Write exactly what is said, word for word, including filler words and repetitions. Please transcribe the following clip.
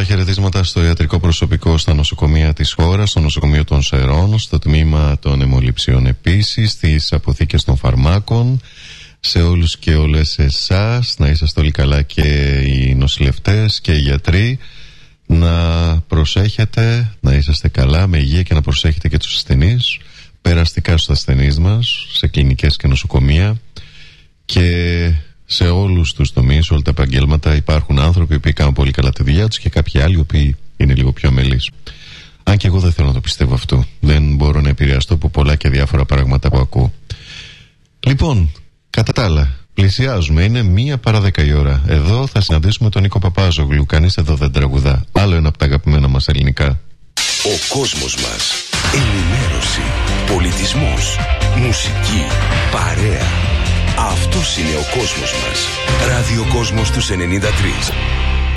χαιρετίσματα στο ιατρικό προσωπικό στα νοσοκομεία της χώρας, στο νοσοκομείο των Σερών, στο τμήμα των αιμοληψιών επίσης, στις αποθήκες των φαρμάκων, σε όλους και όλες εσάς. Να είσαστε όλοι καλά, και οι νοσηλευτές και οι γιατροί. Να προσέχετε, να είσαστε καλά, με υγεία, και να προσέχετε και τους ασθενείς. Περαστικά στους ασθενείς μας, σε κλινικές και νοσοκομεία. Και σε όλους τους τομείς, όλα τα επαγγέλματα, υπάρχουν άνθρωποι που κάνουν πολύ καλά τη δουλειά τους και κάποιοι άλλοι που είναι λίγο πιο αμελείς. Αν και εγώ δεν θέλω να το πιστεύω αυτό. Δεν μπορώ να επηρεαστώ από πολλά και διάφορα πράγματα που ακούω. Λοιπόν, κατά τα άλλα, πλησιάζουμε. Είναι μία παρά δέκα η ώρα. Εδώ θα συναντήσουμε τον Νίκο Παπάζογλου. Κανείς εδώ δεν τραγουδά. Άλλο ένα από τα αγαπημένα μας ελληνικά. Ο κόσμος μας. Ενημέρωση. Πολιτισμός. Μουσική. Παρέα. Αυτός είναι ο κόσμος μας. Ραδιοκόσμος τους ενενήντα τρία.